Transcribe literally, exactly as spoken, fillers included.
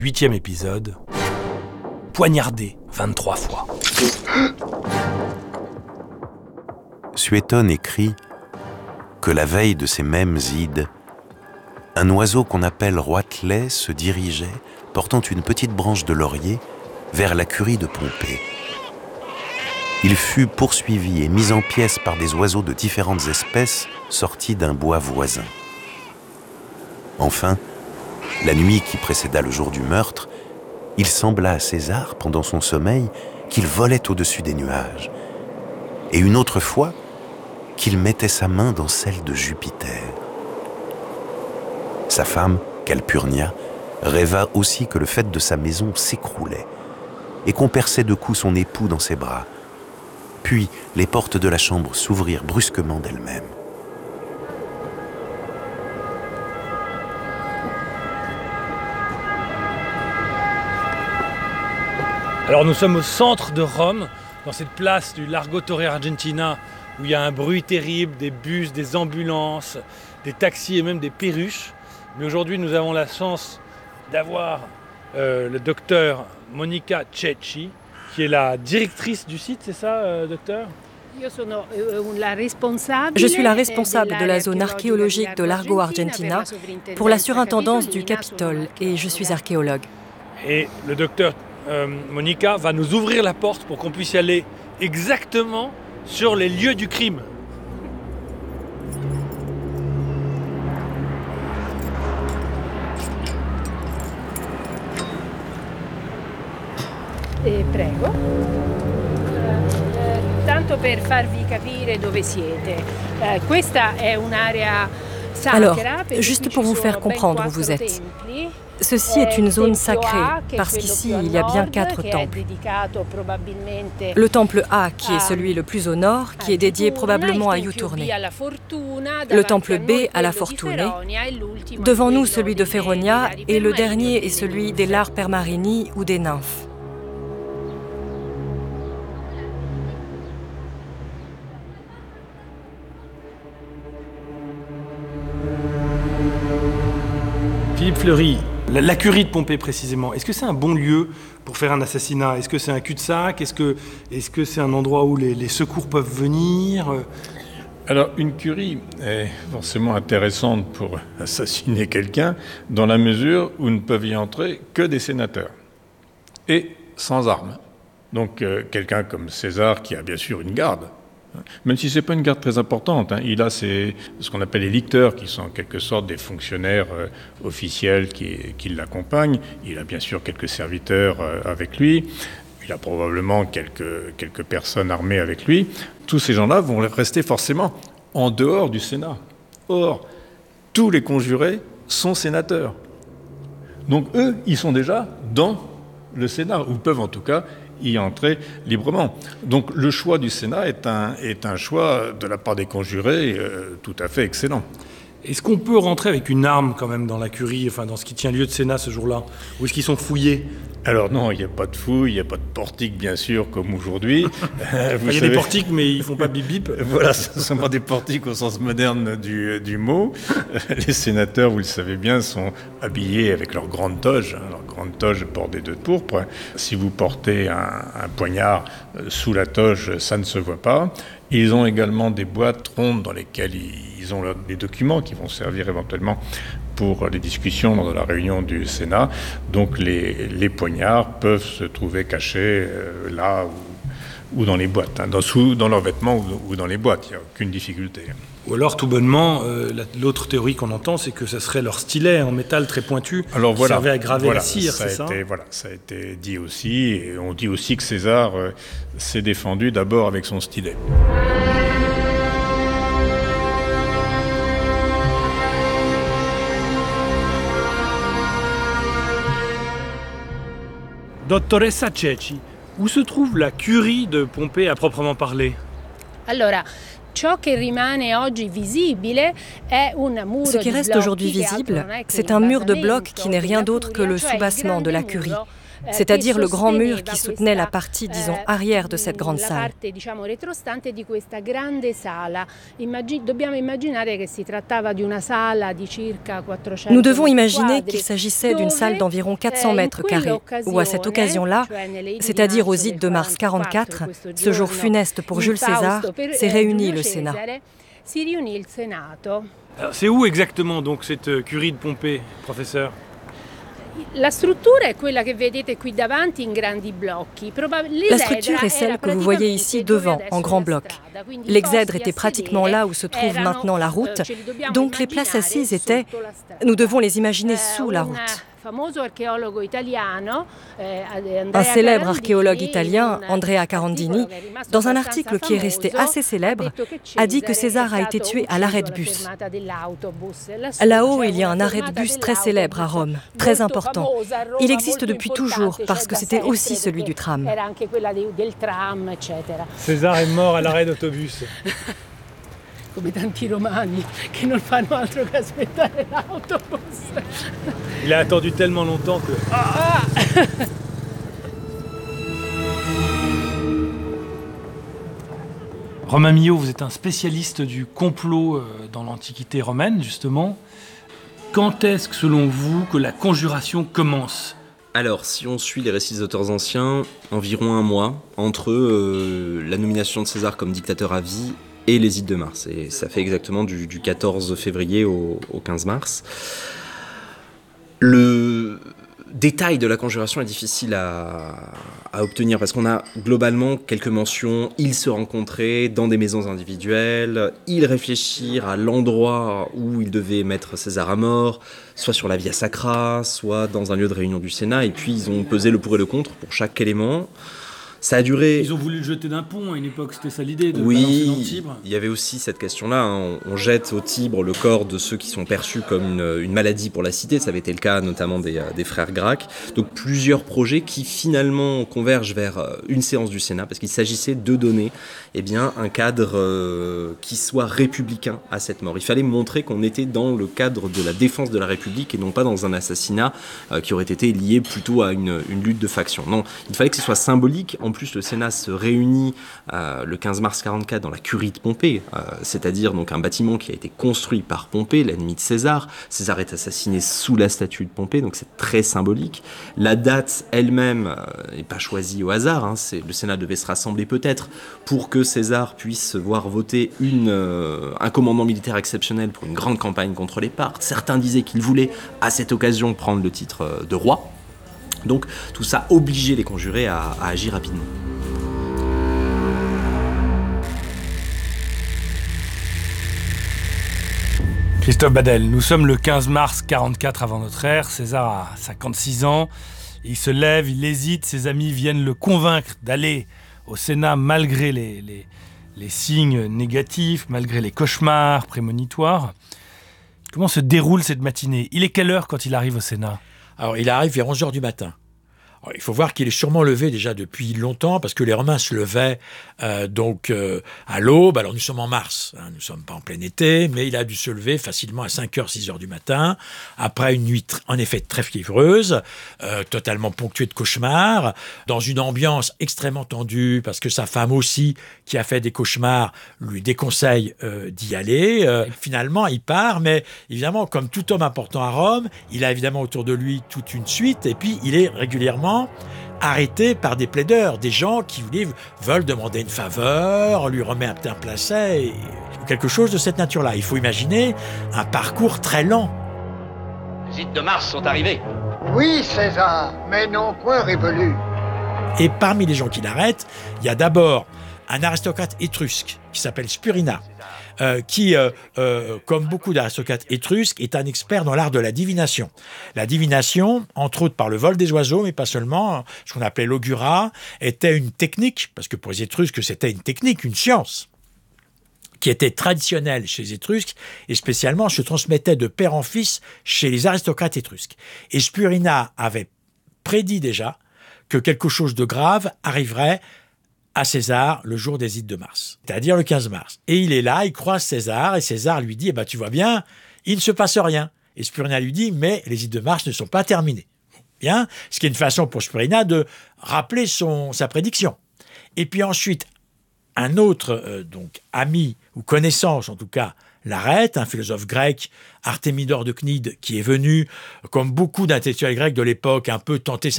Huitième épisode, poignardé vingt-trois fois. Suétone écrit que la veille de ces mêmes ides, un oiseau qu'on appelle roitelet se dirigeait, portant une petite branche de laurier, vers la curie de Pompée. Il fut poursuivi et mis en pièces par des oiseaux de différentes espèces sortis d'un bois voisin. Enfin, la nuit qui précéda le jour du meurtre, il sembla à César, pendant son sommeil, qu'il volait au-dessus des nuages, et une autre fois, qu'il mettait sa main dans celle de Jupiter. Sa femme, Calpurnia, rêva aussi que le faîte de sa maison s'écroulait et qu'on perçait de coups son époux dans ses bras. Puis les portes de la chambre s'ouvrirent brusquement d'elles-mêmes. Alors nous sommes au centre de Rome, dans cette place du Largo Torre Argentina, où il y a un bruit terrible, des bus, des ambulances, des taxis et même des perruches. Mais aujourd'hui, nous avons la chance d'avoir euh, le docteur Monica Cecchi, qui est la directrice du site, c'est ça, euh, docteur ? Je suis la responsable de la zone archéologique de Largo Argentina pour la surintendance du Capitole et je suis archéologue. Et le docteur euh, Monica va nous ouvrir la porte pour qu'on puisse y aller exactement sur les lieux du crime. Eh, prego. Eh, tanto per farvi capire dove siete. Eh, questa è un'area sacra. Alors, juste pour vous faire comprendre où vous êtes. Ceci est une zone sacrée, parce qu'ici, il y a bien quatre temples. Le temple A, qui est celui le plus au nord, qui est dédié probablement à Iuturne. Le temple B à la Fortune. Devant nous, celui de Feronia, et le dernier est celui des Larper Marini ou des nymphes. Philippe Fleury, la, la curie de Pompée précisément, est-ce que c'est un bon lieu pour faire un assassinat ? Est-ce que c'est un cul-de-sac ? Est-ce que, est-ce que c'est un endroit où les, les secours peuvent venir ? Alors, une curie est forcément intéressante pour assassiner quelqu'un dans la mesure où ne peuvent y entrer que des sénateurs et sans armes. Donc, euh, quelqu'un comme César qui a bien sûr une garde, même si ce n'est pas une garde très importante, hein. Il a ses, ce qu'on appelle les licteurs, qui sont en quelque sorte des fonctionnaires euh, officiels qui, qui l'accompagnent. Il a bien sûr quelques serviteurs euh, avec lui. Il a probablement quelques, quelques personnes armées avec lui. Tous ces gens-là vont rester forcément en dehors du Sénat. Or, tous les conjurés sont sénateurs. Donc eux, ils sont déjà dans le Sénat, ou peuvent en tout cas y entrer librement. Donc le choix du Sénat est un, est un choix de la part des conjurés euh, tout à fait excellent. Est-ce qu'on peut rentrer avec une arme quand même dans la curie, enfin dans ce qui tient lieu de Sénat ce jour-là ? Ou est-ce qu'ils sont fouillés ? Alors non, il n'y a pas de fouille, il n'y a pas de portique bien sûr comme aujourd'hui. euh, il y a savez... des portiques mais ils ne font pas bip-bip. Voilà, ce ne sont pas des portiques au sens moderne du, du mot. Les sénateurs, vous le savez bien, sont habillés avec leur grande toge, hein, leur grande toge bordée de pourpre. Si vous portez un, un poignard sous la toge, ça ne se voit pas. Ils ont également des boîtes rondes dans lesquelles ils ont des documents qui vont servir éventuellement pour les discussions dans la réunion du Sénat. Donc les, les poignards peuvent se trouver cachés euh, là ou, ou dans les boîtes, hein, dans, sous, dans leurs vêtements ou, ou dans les boîtes, il n'y a aucune difficulté. Ou alors, tout bonnement, euh, l'autre théorie qu'on entend, c'est que ça serait leur stylet en métal très pointu alors, qui voilà, servait à graver voilà, la cire, ça c'est a ça été, Voilà, ça a été dit aussi. Et on dit aussi que César euh, s'est défendu d'abord avec son stylet. Dottoressa Cecchi, où se trouve la curie de Pompée à proprement parler ? Allora, ciò che rimane oggi visibile è un muro Ce qui reste aujourd'hui visible, c'est un mur de blocs qui n'est rien d'autre que le soubassement de la curie. c'est-à-dire le grand mur qui soutenait la partie, disons, arrière de cette grande salle. Nous devons imaginer qu'il s'agissait d'une salle d'environ quatre cents mètres carrés, où à cette occasion-là, c'est-à-dire aux Ides de mars quarante-quatre, ce jour funeste pour Jules César, s'est réuni le Sénat. Alors, c'est où exactement donc cette curie de Pompée, professeur ? La structure est celle que vous voyez ici devant, en grand bloc. L'exèdre était pratiquement là où se trouve maintenant la route, donc les places assises étaient, nous devons les imaginer sous la route. Un célèbre archéologue italien, Andrea Carandini, dans un article qui est resté assez célèbre, a dit que César a été tué à l'arrêt de bus. Là-haut, il y a un arrêt de bus très célèbre à Rome, très important. Il existe depuis toujours parce que c'était aussi celui du tram. César est mort à l'arrêt d'autobus. Come tanti romani che non fanno altro che aspettare l'autobus. Il a attendu tellement longtemps que... Ah. Romain Millot, vous êtes un spécialiste du complot dans l'Antiquité romaine, justement. Quand est-ce que, selon vous, que la conjuration commence ? Alors, si on suit les récits des auteurs anciens, environ un mois entre euh, la nomination de César comme dictateur à vie et les Ides de mars. Et ça fait exactement du, du quatorze février au, au quinze mars. Le détail de la conjuration est difficile à, à obtenir parce qu'on a globalement quelques mentions. Ils se rencontraient dans des maisons individuelles, ils réfléchirent à l'endroit où ils devaient mettre César à mort, soit sur la Via Sacra, soit dans un lieu de réunion du Sénat, et puis ils ont pesé le pour et le contre pour chaque élément. Ça a duré... Ils ont voulu le jeter d'un pont à une époque, c'était ça l'idée, de balancer dans le Tibre. Oui, il y avait aussi cette question-là, hein. on, on jette au Tibre le corps de ceux qui sont perçus comme une, une maladie pour la cité, ça avait été le cas notamment des, des frères Gracq. Donc plusieurs projets qui finalement convergent vers une séance du Sénat, parce qu'il s'agissait de donner eh bien, un cadre euh, qui soit républicain à cette mort. Il fallait montrer qu'on était dans le cadre de la défense de la République et non pas dans un assassinat euh, qui aurait été lié plutôt à une, une lutte de faction. Non, il fallait que ce soit symbolique. En plus, le Sénat se réunit euh, le quinze mars quarante-quatre dans la curie de Pompée, euh, c'est-à-dire donc un bâtiment qui a été construit par Pompée, l'ennemi de César. César est assassiné sous la statue de Pompée, donc c'est très symbolique. La date elle-même n'est euh, pas choisie au hasard. Hein, c'est, le Sénat devait se rassembler peut-être pour que César puisse voir voter une, euh, un commandement militaire exceptionnel pour une grande campagne contre les Parthes. Certains disaient qu'il voulait à cette occasion prendre le titre de roi. Donc tout ça obligeait les conjurés à, à agir rapidement. Christophe Badel, nous sommes le quinze mars quarante-quatre avant notre ère, César a cinquante-six ans, il se lève, il hésite, ses amis viennent le convaincre d'aller au Sénat malgré les, les, les signes négatifs, malgré les cauchemars prémonitoires. Comment se déroule cette matinée ? Il est quelle heure quand il arrive au Sénat ? Alors, il arrive vers onze heures du matin. Alors, il faut voir qu'il est sûrement levé déjà depuis longtemps, parce que les Romains se levaient euh, donc euh, à l'aube. Alors, nous sommes en mars, hein, nous ne sommes pas en plein été, mais il a dû se lever facilement à cinq heures, six heures du matin, après une nuit, en effet, très fiévreuse, euh, totalement ponctuée de cauchemars, dans une ambiance extrêmement tendue, parce que sa femme aussi, qui a fait des cauchemars, lui déconseille euh, d'y aller. Euh, finalement, il part, mais évidemment, comme tout homme important à Rome, il a évidemment autour de lui toute une suite, et puis il est régulièrement arrêté par des plaideurs, des gens qui veulent demander une faveur, lui remettre un placet, ou quelque chose de cette nature-là. Il faut imaginer un parcours très lent. Les Ides de mars sont arrivés. Oui, César, mais non point révolu. Et parmi les gens qui l'arrêtent, il y a d'abord un aristocrate étrusque qui s'appelle Spurina, euh, qui, euh, euh, comme beaucoup d'aristocrates étrusques, est un expert dans l'art de la divination. La divination, entre autres par le vol des oiseaux, mais pas seulement, ce qu'on appelait l'augurat, était une technique, parce que pour les Étrusques, c'était une technique, une science, qui était traditionnelle chez les Étrusques, et spécialement se transmettait de père en fils chez les aristocrates étrusques. Et Spurina avait prédit déjà que quelque chose de grave arriverait à César le jour des Ides de mars, c'est-à-dire le quinze mars. Et il est là, il croise César, et César lui dit, eh ben, tu vois bien, il ne se passe rien. Et Spurina lui dit, mais les Ides de mars ne sont pas terminées. Bien, ce qui est une façon pour Spurinna de rappeler son, sa prédiction. Et puis ensuite, un autre euh, donc ami, ou connaissance en tout cas, l'arrête, un philosophe grec, Artémidore de Cnide, qui est venu, comme beaucoup d'intellectuels grecs de l'époque, un peu tenter sa